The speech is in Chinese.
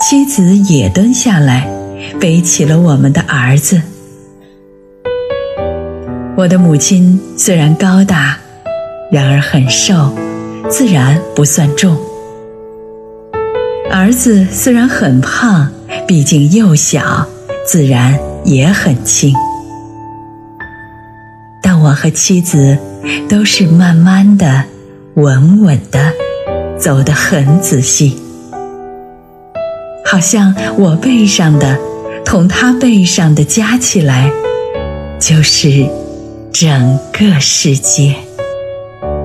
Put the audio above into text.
妻子也蹲下来，背起了我们的儿子。我的母亲虽然高大，然而很瘦，自然不算重。儿子虽然很胖，毕竟幼小，自然也很轻。但我和妻子都是慢慢的、稳稳的，走得很仔细，好像我背上的同他背上的加起来，就是整个世界。